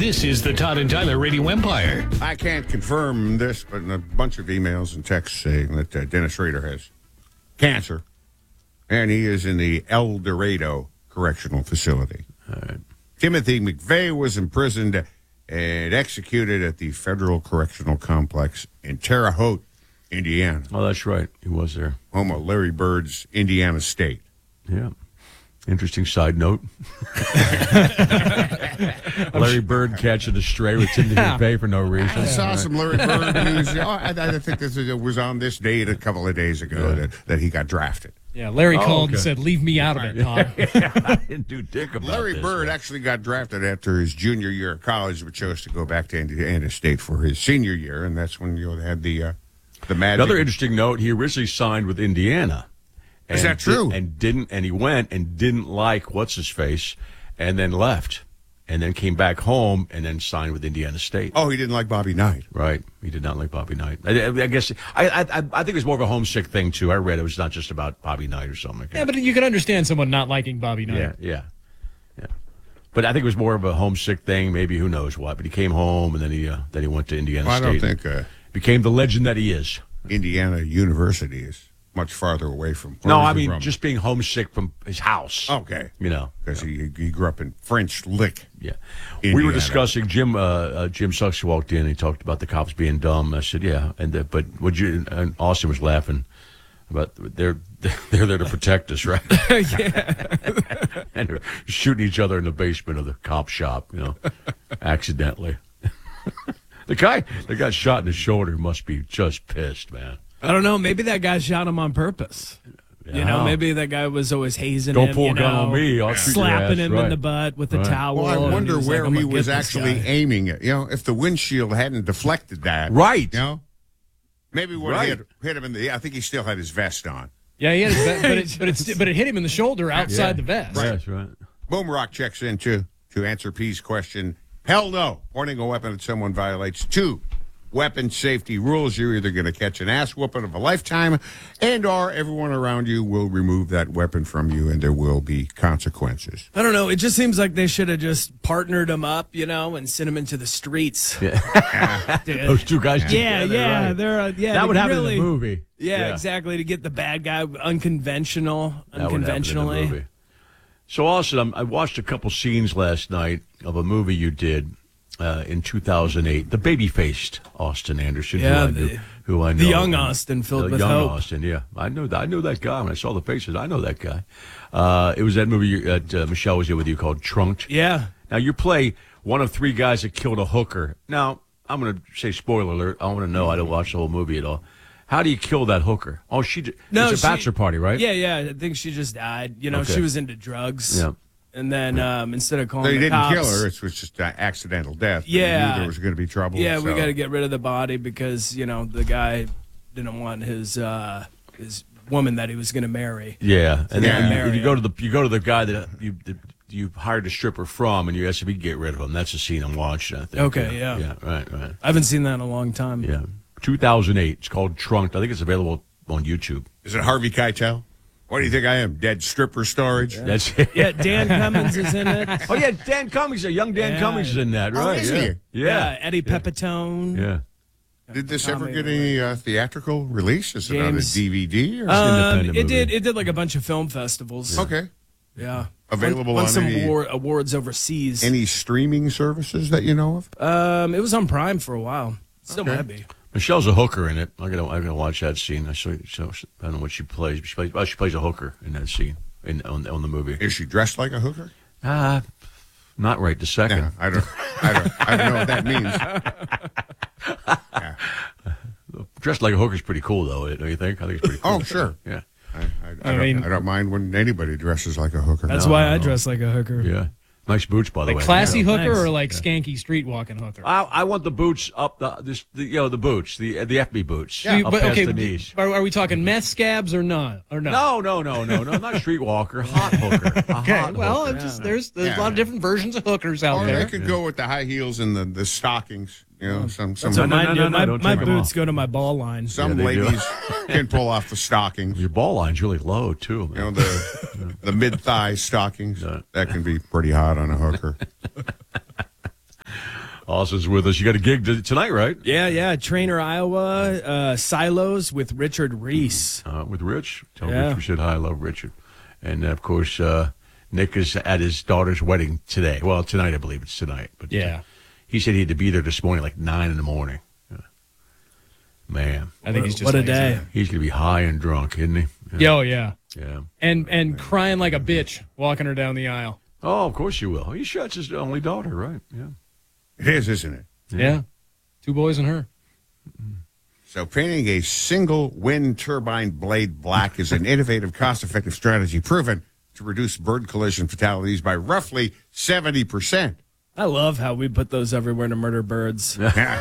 This is the Todd and Tyler Radio Empire. I can't confirm this, but a bunch of emails and texts saying that Dennis Rader has cancer, and he is in the El Dorado Correctional Facility. All right. Timothy McVeigh was imprisoned and executed at the Federal Correctional Complex in Terre Haute, Indiana. Oh, that's right. He was there. Home of Larry Bird's Indiana State. Yeah. Interesting side note. Larry Bird catching a stray with Timothy McVeigh for no reason. I saw some Larry Bird news. I think this was on this date a couple of days ago that he got drafted. Yeah, Larry called and said, "Leave me out of it, Todd." I didn't do dick about Larry Bird actually got drafted after his junior year of college, but chose to go back to Indiana State for his senior year, and that's when you had the magic. Another interesting note: he originally signed with Indiana. Is that true? He went and didn't like what's his face, and then left, and then came back home and then signed with Indiana State. Oh, he didn't like Bobby Knight. Right, he did not like Bobby Knight. I guess I think it was more of a homesick thing too. I read it was not just about Bobby Knight or something like that. Yeah, but you can understand someone not liking Bobby Knight. Yeah. But I think it was more of a homesick thing. Maybe who knows what. But he came home and then he went to Indiana State. I don't think became the legend that he is. Indiana University is much farther away from. No, I mean just being homesick from his house. Okay, because he grew up in French Lick. Yeah, Indiana. We were discussing Jim Sucks walked in. And he talked about the cops being dumb. I said, yeah, but would you? And Austin was laughing about they're there to protect us, right? Yeah, and they're shooting each other in the basement of the cop shop, accidentally. The guy that got shot in the shoulder must be just pissed, man. I don't know. Maybe that guy shot him on purpose. Yeah. Maybe that guy was always hazing Don't him. pull a gun on me. I'll shoot your slapping ass. him in the butt with a towel. Well, I wonder where he he was actually aiming it. If the windshield hadn't deflected that. Right. Maybe when he had hit him in the. I think he still had his vest on. Yeah, he had his vest, but it hit him in the shoulder outside the vest. Right. That's right. Boom Rock checks in to answer P's question. Hell no. Pointing a weapon at someone violates 2 weapon safety rules. You're either going to catch an ass whooping of a lifetime, or everyone around you will remove that weapon from you, and there will be consequences. I don't know. It just seems like they should have just partnered him up, and sent him into the streets. Yeah. Those two guys together. Yeah. Right. They're that would happen in the movie. Yeah, exactly. To get the bad guy unconventionally. So, Austin, I watched a couple scenes last night of a movie you did in 2008. The baby-faced Austin Anderson, who I know. The young Austin filled with young hope. Austin, yeah. I know that guy. When I saw the faces, I know that guy. It was that movie that Michelle was here with you called Trunked. Yeah. Now, you play one of 3 guys that killed a hooker. Now, I'm going to say spoiler alert. I want to know. I didn't watch the whole movie at all. How do you kill that hooker? Oh, it's a bachelor party, right? Yeah. I think she just died. Okay. She was into drugs. Yeah. And then instead of calling They the didn't cops, kill her. It was just accidental death. Yeah. They knew there was going to be trouble. Yeah, so. we got to get rid of the body because, the guy didn't want his woman that he was going to marry. Yeah. And then Yeah. you go to the guy that you hired a stripper from, and you asked if he could get rid of him. That's the scene I'm watching, I think. Okay, yeah. Yeah, right. I haven't seen that in a long time. Yeah. 2008. It's called Trunked. I think it's available on YouTube. Is it Harvey Keitel? What do you think I am? Dead stripper storage? Yeah. That's it. Yeah, Dan Cummins is in it. Oh, yeah, Dan Cummings. Young Dan Cummings is in that, right? is he? Yeah. Eddie Pepitone. Yeah. Did this ever get any theatrical release? Is it on a James- DVD? Or independent It movie. did like a bunch of film festivals. Okay. Yeah. Available won on some any- awards overseas. Any streaming services that you know of? It was on Prime for a while. Still Okay. might be. Michelle's a hooker in it. I'm gonna watch that scene. I don't know what she plays. She plays a hooker in that scene on the movie. Is she dressed like a hooker? Not right this second. Yeah, I don't know what that means. Yeah. Dressed like a hooker's pretty cool, though. Don't you think? I think it's pretty cool. Oh, sure. Yeah. I don't mind when anybody dresses like a hooker. That's why I dress like a hooker. Yeah. Nice boots, by the way. Like classy Yeah. hooker Nice. or like skanky street walking hooker? I want the boots up the boots, the FB boots. Yeah, up but past okay, the knees. are we talking meth scabs or not? Or no? No, not streetwalker, hot hooker. Okay, well, there's a lot of different versions of hookers out Or there. they could go with the high heels and the stockings. Some That's what No, mine do. don't My take 'em boots off. go to my ball line. some Yeah, they do. ladies can pull off the stockings. Your ball line's really low too, man. The mid thigh stockings that can be pretty hot on a hooker. Austin's with us. You got a gig tonight, right? Yeah. Trainer, Iowa, Silos with Richard Reese. With Rich. Tell Yeah. Rich we said hi. I love Richard. And, of course, Nick is at his daughter's wedding today. Well, tonight, I believe it's tonight. But Yeah. he said he had to be there this morning, like 9 in the morning. Man. I think he's just what a lazy. day. He's going to be high and drunk, isn't he? Yeah, oh, yeah. Yeah. And crying like a bitch walking her down the aisle. Oh, of course you will. He shuts his only daughter, right? Yeah. It is, isn't it? Yeah. 2 boys and her. So painting a single wind turbine blade black is an innovative, cost-effective strategy proven to reduce bird collision fatalities by roughly 70%. I love how we put those everywhere to murder birds. Yeah.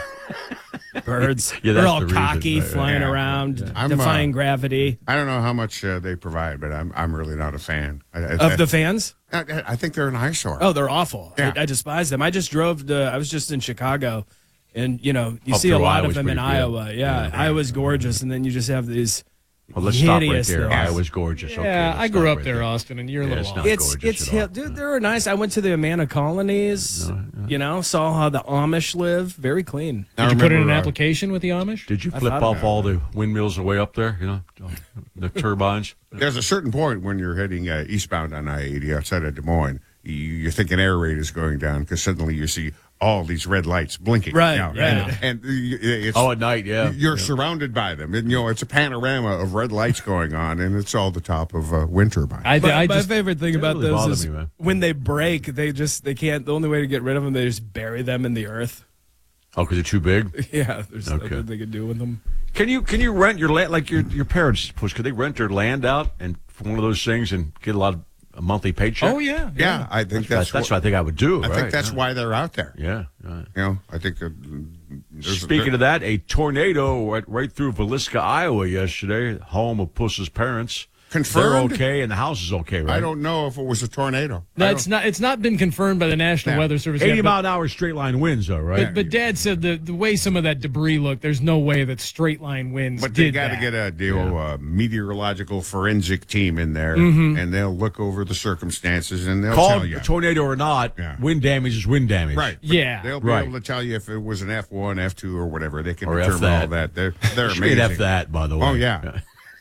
Birds. Yeah, They're that's all the reason. cocky, flying Yeah. around, I'm, defying gravity. I don't know how much they provide, but I'm really not a fan. Of the fans? I think they're an eyesore. Oh, they're awful. Yeah. I despise them. I just drove I was just in Chicago, and, you Up see a through lot Iowa's of them in pretty good. Iowa. Yeah, Iowa's gorgeous, and then you just have these Well, let's stop right hideous there. things. Iowa's gorgeous. Okay, Yeah, let's I grew stop up right there, Austin, and you're a Yeah, little it's off. not gorgeous at all. Dude, they were nice. I went to the Amana colonies, saw how the Amish live. Very clean. I Did you put in an remember, application with the Amish? Did you I flip thought off about all the windmills away up there? The turbines. There's a certain point when you're heading eastbound on I-80 outside of Des Moines, you're thinking air rate is going down because suddenly you see all these red lights blinking. Right, now, yeah. And it's, Oh, at night, yeah. you're surrounded by them. And, it's a panorama of red lights going on, and it's all the top of wind turbines. I My just favorite thing about really those bother is me, man. when they break, they can't. The only way to get rid of them, they just bury them in the earth. Oh, because they're too big. Yeah, there's Okay. nothing they can do with them. Can you rent your land like your parents? Could they rent their land out and for one of those things and get a monthly paycheck? Oh, yeah. yeah, I think that's what I think I would do. I think that's why they're out there. Yeah. Right. I think. Speaking of that, a tornado went right through Villisca, Iowa yesterday, home of Puss's parents. Confirmed? They're okay, and the house is okay, right? I don't know if it was a tornado. No, it's not been confirmed by the National Yeah. Weather Service 80 yet. mile an hour straight line winds, though, right? But Dad said the way some of that debris looked, there's no way that straight line winds But they did got to that. get a meteorological forensic team in there, and they'll look over the circumstances, and they'll tell Called you. a tornado or not, Yeah. wind damage is wind damage. Right. But Yeah. They'll be Right. able to tell you if it was an F1, F2, or whatever. They can Or F determine that. all that. They're Straight amazing. F that, by the way. Oh, yeah.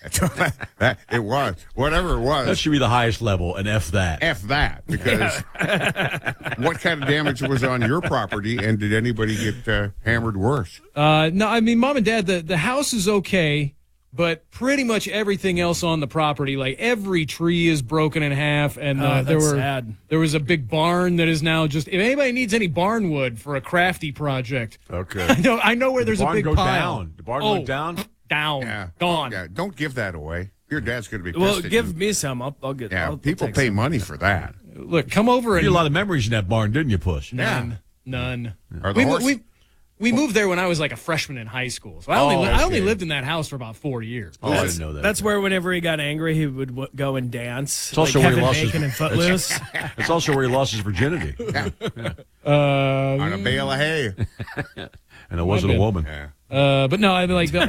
It was. Whatever it was. That should be the highest level, an F that. F that, because what kind of damage was on your property, and did anybody get hammered worse? No, I mean, Mom and Dad, the house is okay, but pretty much everything else on the property, like every tree is broken in half, and That's sad. there was a big barn that is now just. If anybody needs any barn wood for a crafty project, Okay. I know where there's the barn a big go pile. down. The barn Oh, went down? down, Yeah. gone. Yeah. Don't give that away. Your dad's going to be pissed Well, at give you. me some. I'll get. Yeah, I'll people take pay some. money for that. Look, come over You and had a lot of memories in that barn, didn't you, Puss? none. Are the horse- We moved there when I was like a freshman in high school, so I only lived in that house for about 4 years. Oh, I didn't know that. That's where whenever he got angry, he would go and dance. It's also like where he Kevin lost his- Bacon and Footloose. It's also where he lost his virginity. on a bale of hay. And it wasn't a woman. Yeah. But no, I mean, like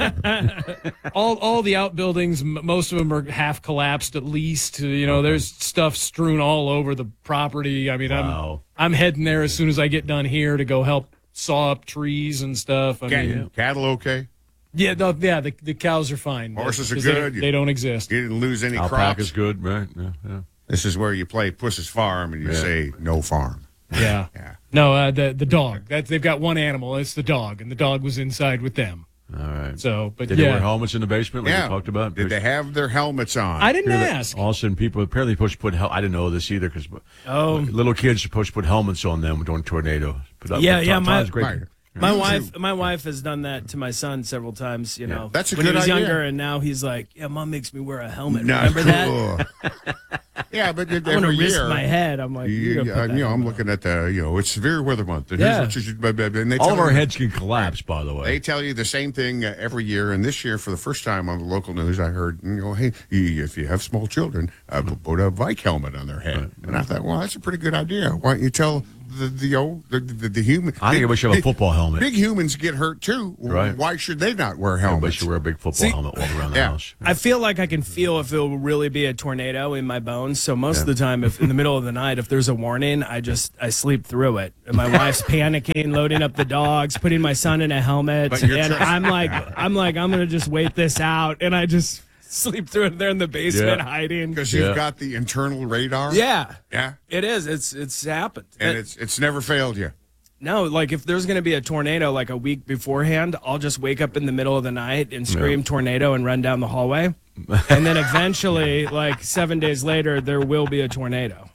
all the outbuildings, most of them are half collapsed at least. There's stuff strewn all over the property. I mean, Wow. I'm heading there as soon as I get done here to go help saw up trees and stuff. I mean, Cattle okay? the cows are fine. Horses are 'Cause good. They don't exist. You didn't lose any Alpaca's crops. good, right? Yeah. This is where you play Puss's Farm and you say no farm. Yeah. Yeah. No, the dog. They've got one animal. It's the dog, and the dog was inside with them. All right. So, but Did they yeah, wear helmets in the basement like Yeah. we talked about? Did they have their helmets on? I didn't ask. Austin people apparently supposed to put I didn't know this either because little kids are supposed to put helmets on them during tornadoes. Yeah, Todd's great. Right. My wife has done that to my son several times. That's a when good he was idea. younger, and now he's like, "Yeah, Mom makes me wear a helmet." Not Remember that? cool. Yeah, but I want to every risk year, my head. I'm like, you gotta put that I'm helmet looking at it's severe weather month. And Yeah. here's what you should, and they All tell of our you- heads can collapse, by the way. They tell you the same thing every year, and this year, for the first time on the local news, I heard, hey, if you have small children, put a bike helmet on their head. And I thought, well, that's a pretty good idea. Why don't you tell the human. I think we should have a football helmet. Big humans get hurt too. Right. Why should they not wear Everybody helmets? should wear a big football helmet all around the house. I feel like I can feel if it will really be a tornado in my bones. So most of the time, if in the middle of the night, if there's a warning, I sleep through it. And my wife's panicking, loading up the dogs, putting my son in a helmet, But you're and I'm gonna just wait this out, and I just sleep through it. They're in the basement hiding. Because you've got the internal radar. Yeah, Yeah. it is. It's happened, And it's never failed you. No, like if there's going to be a tornado like a week beforehand, I'll just wake up in the middle of the night and scream tornado and run down the hallway. And then eventually, like 7 days later, there will be a tornado.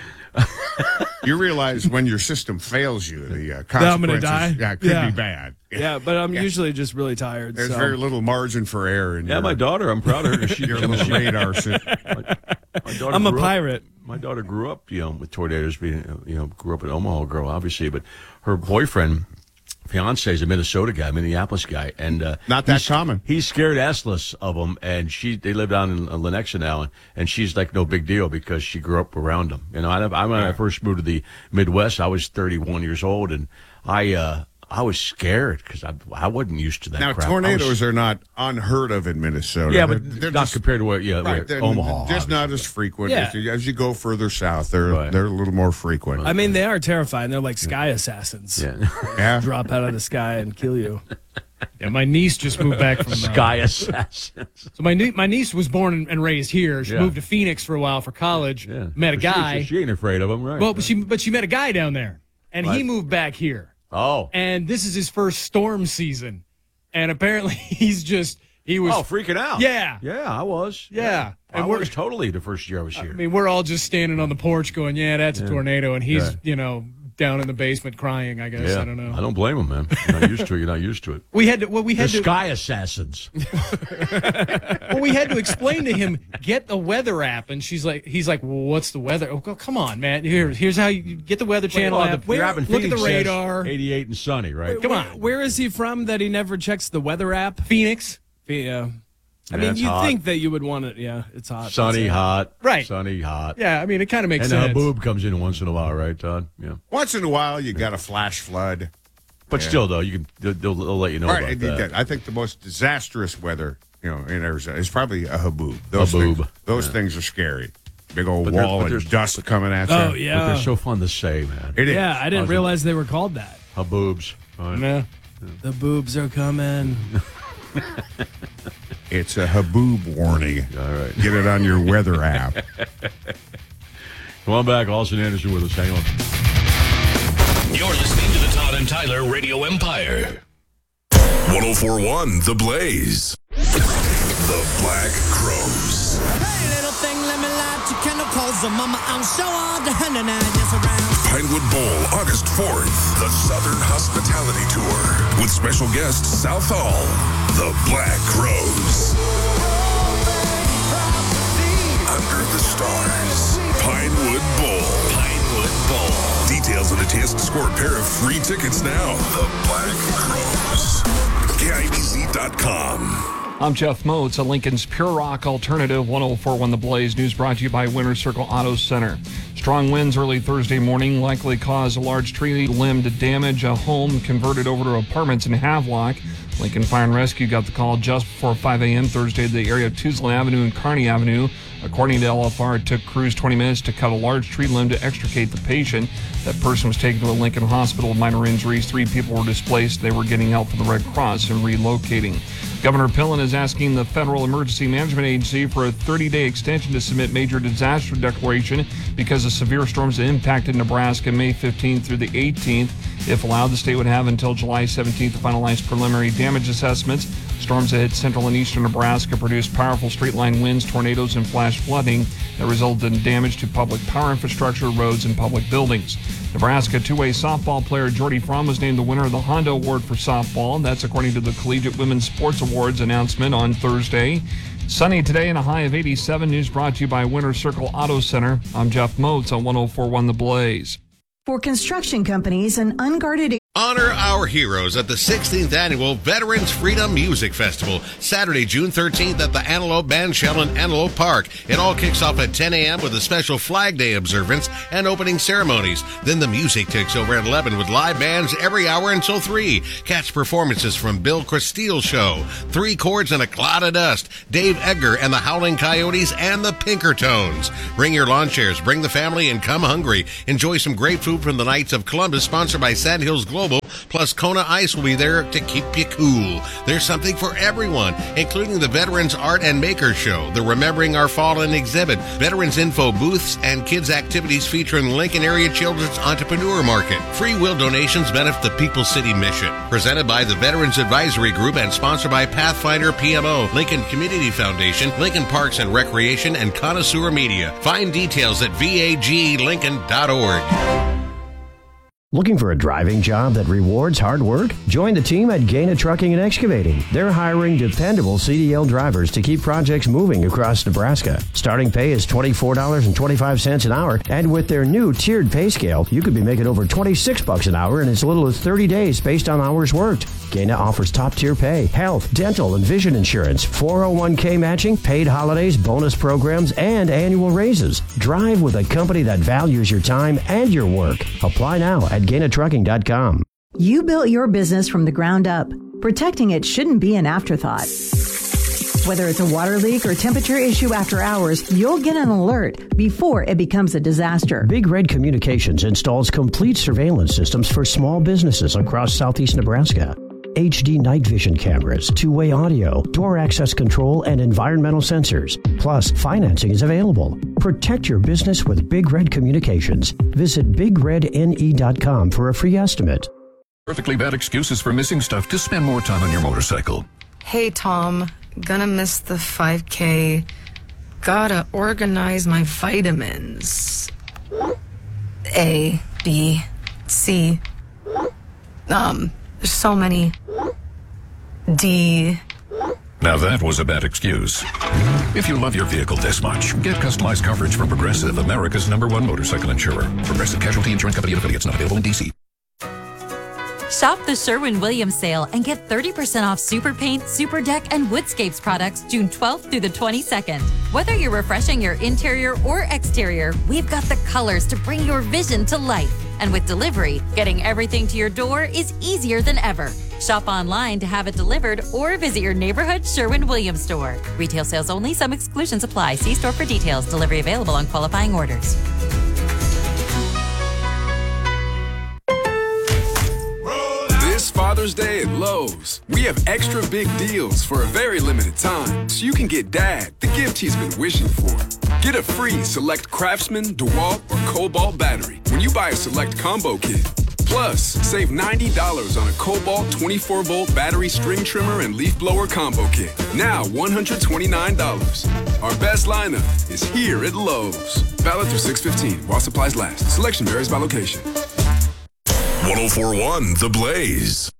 You realize when your system fails you, the I'm consequences gonna die? could Yeah. be bad. Yeah, but I'm usually just really tired. There's so. very little margin for error in Yeah, my daughter, I'm proud of her. She, your little radar system. my daughter I'm a grew up- pirate. My daughter grew up, with tornadoes. Being, grew up an Omaha girl, obviously, but her boyfriend, fiance, is a Minnesota guy, Minneapolis guy, and Not that common. He's scared assless of them, and they live down in Lenexa now, and she's like no big deal because she grew up around them. When I first moved to the Midwest, I was 31 years old, and I was scared because I wasn't used to that. Now, crap. tornadoes are not unheard of in Minnesota. Yeah, but they're not just, compared to what, right, they're Omaha. just not as frequent. Yeah. As you go further south, they're Right. a little more frequent. I mean, they are terrifying. They're like sky assassins. Yeah. Yeah. Drop out of the sky and kill you. Yeah, my niece just moved back from Sky assassins. So my niece was born and raised here. She Yeah. moved to Phoenix for a while for college. Yeah. Met a But guy. She ain't afraid of him, right? Well, but she met a guy down there, and he Right. moved back here. Oh. And this is his first storm season, and apparently he was freaking out. Yeah. Yeah, I was. Yeah. I And was totally the first year I was I here. mean, we're all just standing on the porch going, "Yeah, that's a tornado," and he's Yeah. down in the basement crying. I guess I don't know. I don't blame him, man. You're not used to it. You're not used to it. We had to The Sky Assassins. we had to explain to him, get the weather app, and he's like, well, what's the weather? Oh, come on, man. Here's how you get the weather channel app. The app in Look at the Phoenix says radar. 88 and sunny, right? Come on. Where is he from that he never checks the weather app? Phoenix. Yeah. I Yeah, mean, it's you'd hot. think that you would want it. Yeah, it's hot. Sunny, It's hot. Right. Sunny, hot. Yeah, I mean, it kind of makes And sense. a boob comes in once in a while, right, Todd? Yeah. Once in a while, you got a flash flood. But still, though, they'll let you know Right, about that. I think the most disastrous weather, in Arizona is probably a haboob. Those things are scary. Big old But wall there's- of dust coming at you. Oh, But yeah. they're so fun to say, man. It is. Yeah, I didn't realize they were called that. Haboobs. Right? Yeah. The boobs are coming. It's a haboob warning. All right. Get it on your weather app. Come on back. Austin Anderson with us. Hang on. You're listening to the Todd and Tyler Radio Empire. 1041 The Blaze. The Black Crows. Hey, little thing, let me light your candle, cause mama, I'm sure all the 109 years around. Pinewood Bowl, August 4th. The Southern Hospitality Tour. With special guest Southall. The Black Crows. Under the Stars. Pinewood Bowl. Pinewood Bowl. Details on a chance to score a pair of free tickets now. The Black Crows. KIBZ.com. I'm Jeff Moats, a Lincoln's Pure Rock Alternative. 1041 The Blaze. News brought to you by Winter Circle Auto Center. Strong winds early Thursday morning likely caused a large tree limb to damage a home converted over to apartments in Havelock. Lincoln Fire and Rescue got the call just before 5 a.m. Thursday to the area of Tuesland Avenue and Kearney Avenue. According to LFR, it took crews 20 minutes to cut a large tree limb to extricate the patient. That person was taken to a Lincoln hospital with minor injuries. 3 people were displaced. They were getting help from the Red Cross and relocating. Governor Pillen is asking the Federal Emergency Management Agency for a 30-day extension to submit major disaster declaration because of severe storms that impacted Nebraska May 15th through the 18th. If allowed, the state would have until July 17th to finalize preliminary damage assessments. Storms that hit central and eastern Nebraska produced powerful straight-line winds, tornadoes, and flash flooding that resulted in damage to public power infrastructure, roads, and public buildings. Nebraska two-way softball player Jordy Fromm was named the winner of the Honda Award for softball. That's according to the Collegiate Women's Sports Awards announcement on Thursday. Sunny today and a high of 87. News brought to you by Winter Circle Auto Center. I'm Jeff Moats on 1041 The Blaze. For construction companies, an unguarded Honor our heroes at the 16th Annual Veterans Freedom Music Festival, Saturday, June 13th at the Antelope Bandshell in Antelope Park. It all kicks off at 10 a.m. with a special Flag Day observance and opening ceremonies. Then the music takes over at 11 with live bands every hour until 3. Catch performances from Bill Cristile Show, Three Chords and a Cloud of Dust, Dave Edgar and the Howling Coyotes, and the Pinkertones. Bring your lawn chairs, bring the family, and come hungry. Enjoy some great food from the Knights of Columbus, sponsored by Sandhills Global. Plus, Kona Ice will be there to keep you cool. There's something for everyone, including the Veterans Art and Maker Show, the Remembering Our Fallen exhibit, Veterans Info booths, and kids' activities featuring Lincoln Area Children's Entrepreneur Market. Free will donations benefit the People's City Mission. Presented by the Veterans Advisory Group and sponsored by Pathfinder PMO, Lincoln Community Foundation, Lincoln Parks and Recreation, and Connoisseur Media. Find details at vaglincoln.org. Looking for a driving job that rewards hard work? Join the team at Gaina Trucking and Excavating. They're hiring dependable CDL drivers to keep projects moving across Nebraska. Starting pay is $24.25 an hour, and with their new tiered pay scale, you could be making over $26 an hour in as little as 30 days based on hours worked. Gaina offers top-tier pay, health, dental, and vision insurance, 401k matching, paid holidays, bonus programs, and annual raises. Drive with a company that values your time and your work. Apply now at GainaTrucking.com. You built your business from the ground up. Protecting it shouldn't be an afterthought. Whether it's a water leak or temperature issue after hours, you'll get an alert before it becomes a disaster. Big Red Communications installs complete surveillance systems for small businesses across southeast Nebraska. HD night vision cameras, two-way audio, door access control, and environmental sensors. Plus, financing is available. Protect your business with Big Red Communications. Visit BigRedNE.com for a free estimate. Perfectly bad excuses for missing stuff to spend more time on your motorcycle. Hey, Tom. Gonna miss the 5K. Gotta organize my vitamins. A, B, C. There's so many. D. Now that was a bad excuse. If you love your vehicle this much, get customized coverage from Progressive, America's #1 motorcycle insurer. Progressive Casualty Insurance Company and affiliates, not available in D.C. Shop the Sherwin-Williams sale and get 30% off Super Paint, Super Deck, and Woodscapes products June 12th through the 22nd. Whether you're refreshing your interior or exterior, we've got the colors to bring your vision to life. And with delivery, getting everything to your door is easier than ever. Shop online to have it delivered or visit your neighborhood Sherwin-Williams store. Retail sales only. Some exclusions apply. See store for details. Delivery available on qualifying orders. This Father's Day at Lowe's, we have extra big deals for a very limited time, so you can get Dad the gift he's been wishing for. Get a free Select Craftsman, DeWalt, or Cobalt battery when you buy a Select Combo Kit. Plus, save $90 on a Cobalt 24-volt battery string trimmer and leaf blower combo kit. Now $129. Our best lineup is here at Lowe's. Valid through 6/15 while supplies last. Selection varies by location. 104.1 The Blaze.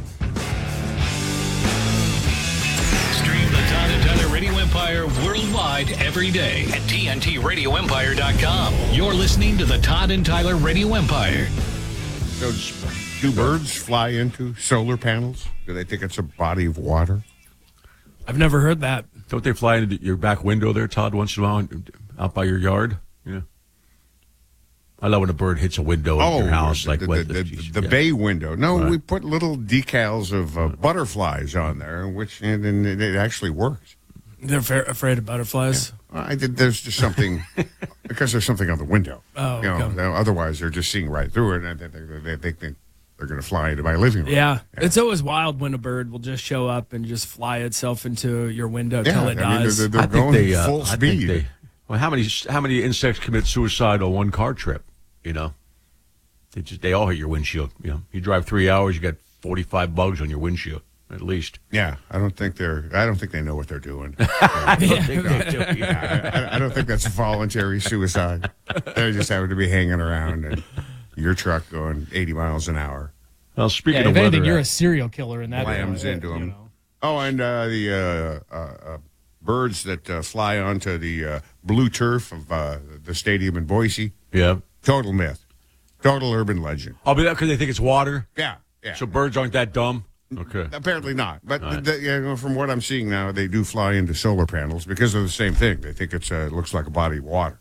Stream the Todd and Tyler Radio Empire worldwide every day at TNTRadioEmpire.com. You're listening to the Todd and Tyler Radio Empire. So, do birds fly into solar panels? Do they think it's a body of water? I've never heard that. Don't they fly into your back window there, Todd, once in a while, out by your yard? Yeah. I love when a bird hits a window in your house. The bay window. No, right. We put little decals of butterflies on there, and it actually works. They're afraid of butterflies? Yeah. There's just something, because there's something on the window. Oh, okay. Otherwise, they're just seeing right through it, and they think they're going to fly into my living room. Yeah. It's always wild when a bird will just show up and just fly itself into your window till it dies. They're going full speed. How many insects commit suicide on one car trip? You know, they all hit your windshield. You know, you drive 3 hours, you got 45 bugs on your windshield at least. Yeah, I don't think they know what they're doing. I don't think that's voluntary suicide. They just happen to be hanging around and your truck going 80 miles an hour. Well, speaking of if weather, anything, you're a serial killer in that. Slams into them. You know. Oh, and the birds that fly onto the blue turf of the stadium in Boise. Yeah. Total myth. Total urban legend. Oh, but because they think it's water? Yeah. Yeah. So birds aren't that dumb? Okay. Apparently not. But All right. from what I'm seeing now, they do fly into solar panels because of the same thing. They think it looks like a body of water.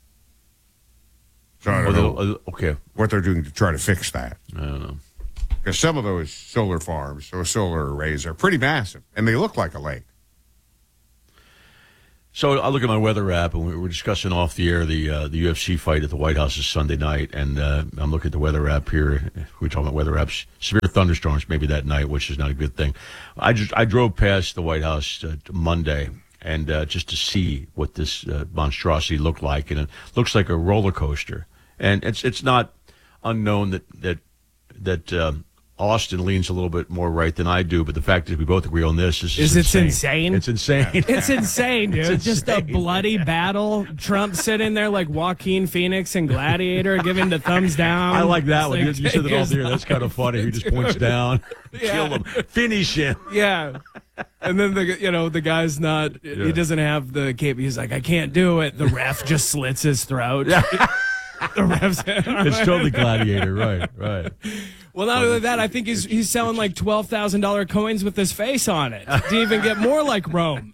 So I don't know okay. what they're doing to try to fix that. I don't know. Because some of those solar farms or solar arrays are pretty massive, and they look like a lake. So I look at my weather app, and we were discussing off the air the UFC fight at the White House is Sunday night, and I'm looking at the weather app here. We're talking about weather apps. Severe thunderstorms maybe that night, which is not a good thing. I drove past the White House Monday, and just to see what this monstrosity looked like, and it looks like a roller coaster. And it's not unknown that Austin leans a little bit more right than I do, but the fact is we both agree on this. Is it's insane? It's insane. It's insane, dude. It's Just a insane. bloody battle. Trump sitting there like Joaquin Phoenix and Gladiator giving the thumbs down. I like that It's one. like, You said that all there. That's kind of funny. He just points down, kill him, finish him. Yeah. And then the guy's not. Yeah. He doesn't have the cape. He's like, I can't do it. The ref just slits his throat. Yeah. The ref's. It's totally Gladiator, right. Well, not only that, I think he's selling like $12,000 coins with his face on it to even get more like Rome.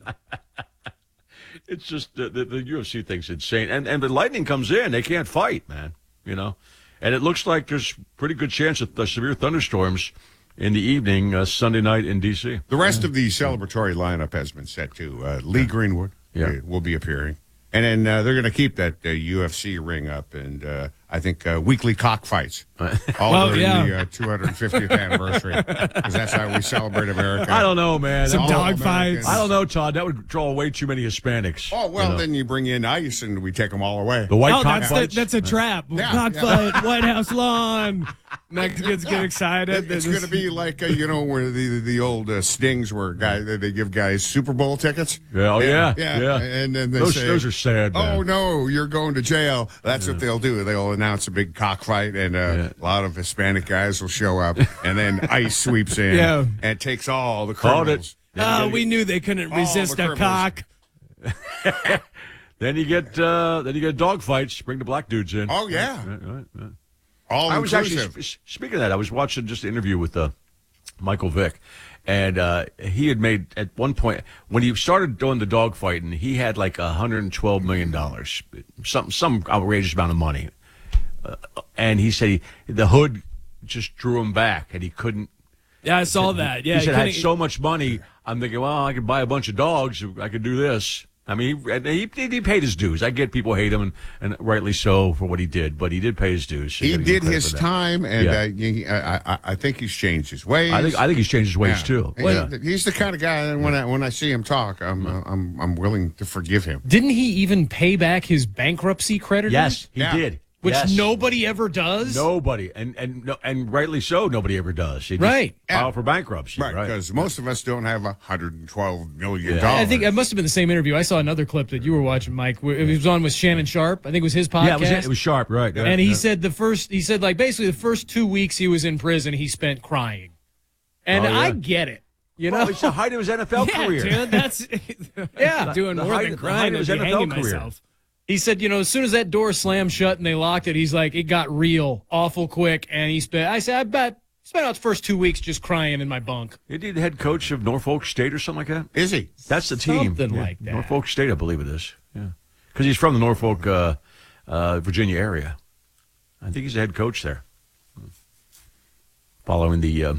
It's just the UFC thing's insane, and the lightning comes in, they can't fight, man. And it looks like there's pretty good chance of severe thunderstorms in the evening Sunday night in D.C. The rest of the celebratory lineup has been set too. Lee Greenwood will be appearing. And then they're going to keep that UFC ring up, and I think weekly cockfights all during the 250th anniversary, because that's how we celebrate America. I don't know, man. Some All dog Americans. fights. I don't know, Todd. That would draw way too many Hispanics. Oh, well, then you bring in ICE, and we take them all away. The white cockfights. That's a trap. Yeah, Cockfight, White House lawn. Mexicans get excited. It's going to be like, where the old stings where they give guys Super Bowl tickets. Yeah, yeah. And then they say, those are sad, man. oh, no, you're going to jail. That's what they'll do. They'll announce a big cockfight, and a lot of Hispanic guys will show up, and then ICE sweeps in and takes all the Called criminals. it. We knew they couldn't All resist the a criminals. cock. Then you get dog fights. Bring the black dudes in. Oh, yeah. Right. All I was inclusive. actually speaking of that. I was watching just an interview with Michael Vick, and he had made at one point when he started doing the dog fighting, he had like $112 million, some outrageous amount of money, and he said the hood just drew him back, and he couldn't. Yeah, I saw that. Yeah, he said I had couldn't- so much money. I'm thinking, well, I could buy a bunch of dogs. I could do this. I mean, he paid his dues. I get people hate him, and rightly so for what he did, but he did pay his dues. So you He gotta give did credit his for that. time, and Yeah. I think he's changed his ways. I think he's changed his ways Yeah. too. He's the kind of guy that when I see him talk, I'm willing to forgive him. Didn't he even pay back his bankruptcy creditors? Yes, he did. Which Yes. nobody ever does. Nobody, and rightly so. Nobody ever does. He just Right. file for bankruptcy. Right, because most of us don't have $112 million. I think it must have been the same interview. I saw another clip that you were watching, Mike. Where it was on with Shannon Sharp. I think it was his podcast. Yeah, it was Sharp, right? Yeah, And he yeah. said basically the first 2 weeks he was in prison, he spent crying. And Oh, yeah. I get it. You know, Well, it's the height of his NFL Yeah, career. dude, that's doing The more height- than the height crying of his and NFL hanging career. myself. he said, as soon as that door slammed shut and they locked it, he's like, it got real, awful quick. And I spent out the first 2 weeks just crying in my bunk. Isn't he the head coach of Norfolk State or something like that? Is he? That's the team. Something Yeah, like that. Norfolk State, I believe it is. Yeah, because he's from the Norfolk, Virginia area. I think he's the head coach there. Following the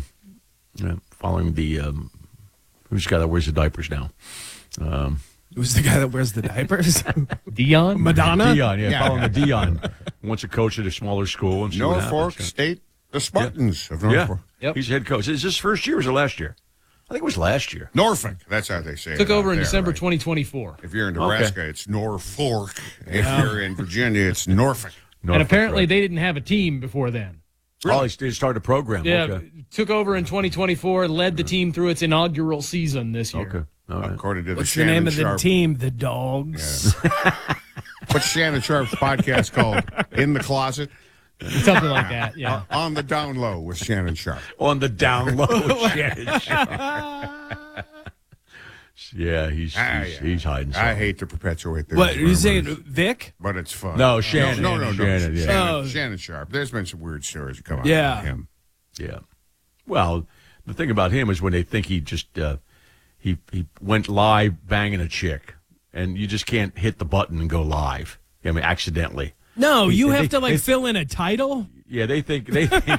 who's the guy that wears the diapers now? Who's the guy that wears the diapers? Dion? Madonna? Dion, Yeah. following the Dion. Wants a coach at a smaller school and see what Norfolk happens. State, the Spartans of Yeah, Norfolk. Yep. he's head coach. Is this first year or was it last year? I think it was last year. Norfolk, that's how they say it. Took over out in there, December right? 2024. If you're in Nebraska, it's Norfolk. If you're in Virginia, it's Norfolk. And apparently they didn't have a team before then. Oh, he started a program. Yeah, Okay. took over in 2024, led the team through its inaugural season this year. Okay. All right. According to What's the the Shannon name of the Sharp. team? The Dogs. What's Shannon Sharp's podcast called? In the Closet? Something like that, yeah. On the Down Low with Shannon Sharp. On the down low. Shannon Sharp. Yeah, he's hiding something. I hate to perpetuate this. What, are you saying Vic? But it's fun. No, Shannon. No. Shannon, yeah. Shannon, Oh. Shannon Sharp. There's been some weird stories that come out Yeah. of him. Yeah. Well, the thing about him is when they think he just he went live banging a chick, and you just can't hit the button and go live. I mean, accidentally. No, you have to fill in a title. Yeah, they think he did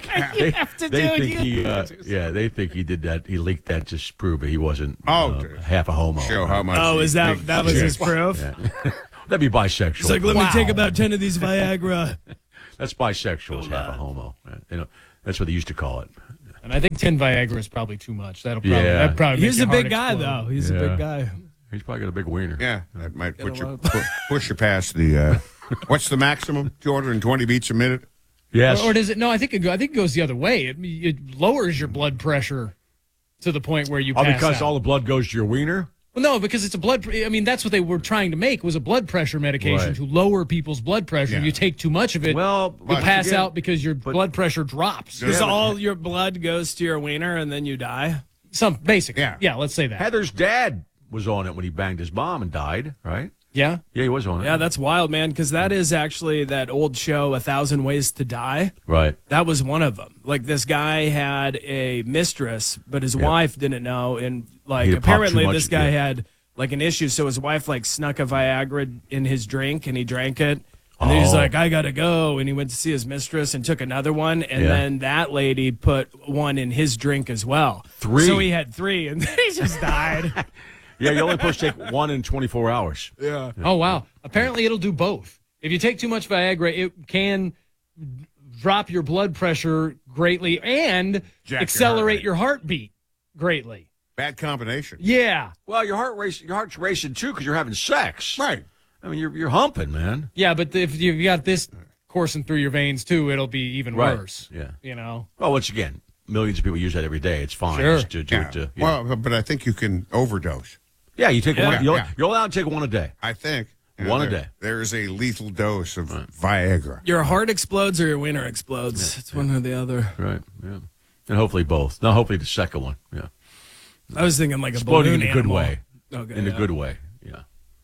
that. He leaked that just to prove that he wasn't half a homo. Show how much. Oh, is that was his proof? Yeah. That'd be bisexual. It's like, let me take about 10 of these Viagra. That's bisexual. Is half a homo. You know, that's what they used to call it. And I think 10 Viagra is probably too much. That'll probably He's make a your big heart guy, explode. though. He's a big guy. He's probably got a big wiener. Yeah, that might push you past the. What's the maximum? 220 beats a minute. Yes. Or does it? No, I think it goes the other way. It lowers your blood pressure to the point where you pass because out. all the blood goes to your wiener? Well, no, because it's a blood. I mean, that's what they were trying to make was a blood pressure medication to lower people's blood pressure. Yeah. You take too much of it, you pass out because your blood pressure drops. Because all your blood goes to your wiener and then you die. Basically. Yeah, let's say that. Heather's dad was on it when he banged his mom and died, right? Yeah? Yeah, he was on it. Yeah, that's wild, man, because that is actually that old show, 1,000 Ways to Die. Right. That was one of them. Like, this guy had a mistress, but his wife didn't know. And, like, apparently this guy had, like, an issue. So his wife, like, snuck a Viagra in his drink, and he drank it. And then he's like, I got to go. And he went to see his mistress and took another one. And then that lady put one in his drink as well. 3. So he had 3, and then he just died. Yeah, you're only supposed to take 1 in 24 hours. Yeah. Oh, wow. Apparently, it'll do both. If you take too much Viagra, it can drop your blood pressure greatly and accelerate your heartbeat greatly. Bad combination. Yeah. Well, your heart's racing too because you're having sex. Right. I mean, you're humping, man. Yeah, but if you've got this coursing through your veins too, it'll be even worse. Yeah. You know. Well, once again, millions of people use that every day. It's fine. Sure. Just Well, but I think you can overdose. Yeah, you take one. You're allowed to take one a day. I think. One a day. There is a lethal dose of Viagra. Your heart explodes or your wiener explodes. It's one or the other. Right, yeah. And hopefully both. No, hopefully the second one, yeah. I was thinking like a exploding balloon in a good animal. way. Okay, in a good way, yeah.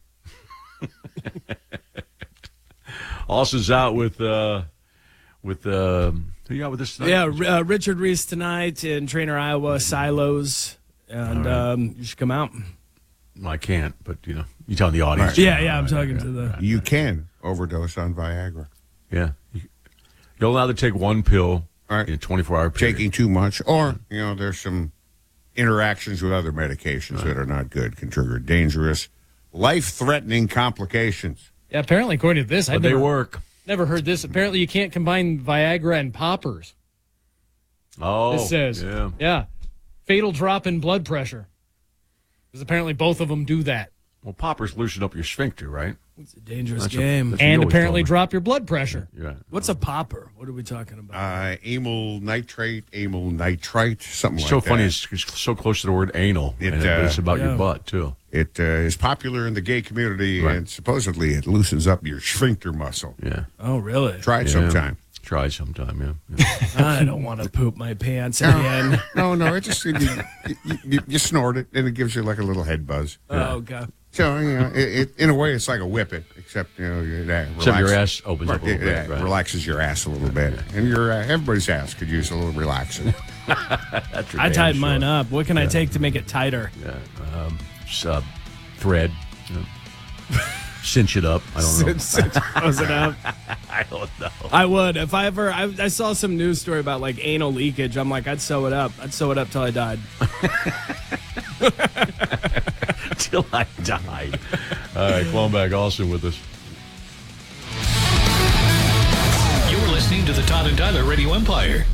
Austin's out with who you out with this tonight? Yeah, Richard Reese tonight in Trainer, Iowa, Silos. And you should come out. I can't, but, you telling the audience. Right. Yeah, I'm talking to the... You can overdose on Viagra. Yeah. You're allowed to take one pill in a 24-hour period. Taking too much, or, there's some interactions with other medications that are not good, can trigger dangerous, life-threatening complications. Yeah, apparently, according to this, But they work. Never heard this. Apparently, you can't combine Viagra and poppers. Oh, This says, yeah. Fatal drop in blood pressure. Because apparently both of them do that. Well, poppers loosen up your sphincter, right? It's a dangerous game. And apparently drop your blood pressure. Yeah. What's a popper? What are we talking about? Amyl nitrate, amyl nitrite, something like that. So funny. It's so close to the word anal. But it's about your butt, too. It is popular in the gay community, and supposedly it loosens up your sphincter muscle. Yeah. Oh, really? Try it sometime. Try sometime, yeah. I don't want to poop my pants again. No, it just you snort it, and it gives you like a little head buzz. Oh, God. So, in a way, it's like a whippet, except, Except your ass opens up a little bit. Right. Relaxes your ass a little bit. And everybody's ass could use a little relaxing. I tied mine up. What can I take to make it tighter? Yeah. Thread. Cinch it up. I don't know. Close it up. I don't know. I would. If I ever... I saw some news story about, like, anal leakage. I'm like, I'd sew it up. I'd sew it up till I died. Till I died. All right, come on back. Austin with us. You're listening to the Todd and Tyler Radio Empire.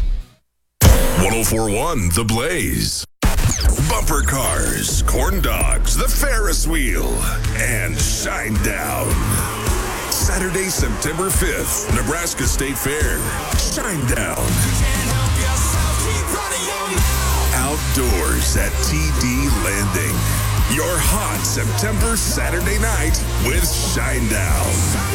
1041 The Blaze. Bumper cars, corn dogs, the Ferris wheel, and Shinedown. Saturday, September 5th, Nebraska State Fair. Shinedown. Outdoors at TD Landing. Your hot September Saturday night with Shinedown.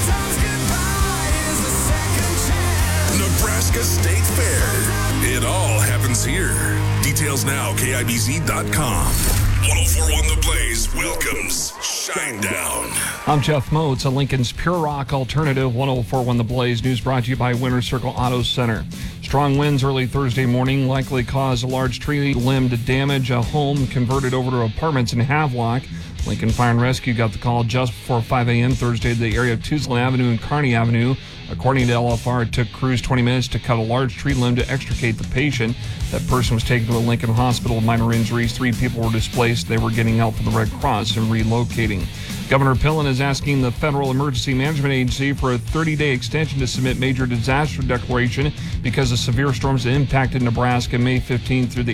Nebraska State Fair. It all happens here. Details now, KIBZ.com. 1041 The Blaze welcomes Shinedown. I'm Jeff Moats, a Lincoln's Pure Rock Alternative. 1041 The Blaze news brought to you by Winter Circle Auto Center. Strong winds early Thursday morning likely caused a large tree limb to damage a home converted over to apartments in Havelock. Lincoln Fire and Rescue got the call just before 5 a.m. Thursday to the area of Tuesday Avenue and Kearney Avenue. According to LFR, it took crews 20 minutes to cut a large tree limb to extricate the patient. That person was taken to a Lincoln hospital with minor injuries. 3 people were displaced. They were getting help from the Red Cross and relocating. Governor Pillen is asking the Federal Emergency Management Agency for a 30-day extension to submit major disaster declaration because of severe storms that impacted Nebraska May 15th through the